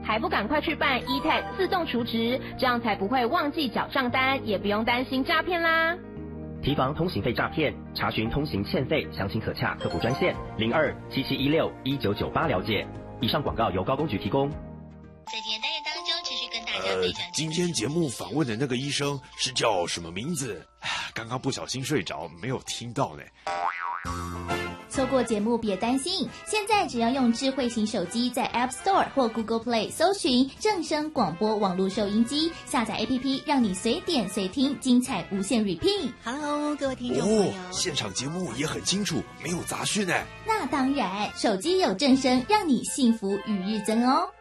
还不赶快去办 eTax 自动储值，这样才不会忘记缴账单，也不用担心诈骗啦。 提防通行费诈骗，查询通行欠费，详情可洽客服专线0277161998了解。以上广告由高工局提供。 在今天单元当中，持续跟大家分享。 今天节目访问的那个医生是叫什么名字？刚刚不小心睡着，没有听到呢。 错过节目别担心，现在只要用智慧型手机在 App Store 或 Google Play 搜寻正声广播网络收音机，下载 APP， 让你随点随听，精彩无限 repeat。 Hello， 各位听众朋友， 现场节目也很清楚，没有杂讯呢。 那当然，手机有正声，让你幸福与日增哦。